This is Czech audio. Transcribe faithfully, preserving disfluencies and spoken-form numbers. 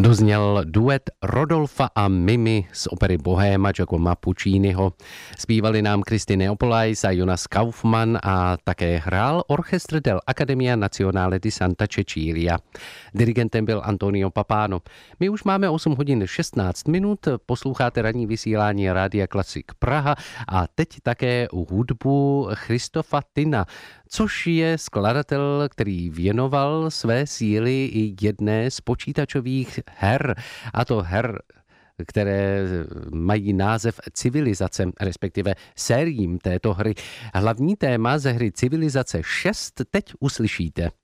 Dozněl duet Rodolfa a Mimi z opery Bohéma Giacomo Pucciniho. Zpívali nám Kristine Opolais a Jonas Kaufmann a také hrál orchestr del Accademia Nazionale di Santa Cecilia. Dirigentem byl Antonio Papano. My už máme osm hodin šestnáct minut, posloucháte ranní vysílání Rádia Klasik Praha a teď také hudbu Christofa Tina, což je skladatel, který věnoval své síly i jedné z počítačových her, a to her, které mají název Civilizace, respektive sériím této hry. Hlavní téma ze hry Civilizace šest teď uslyšíte.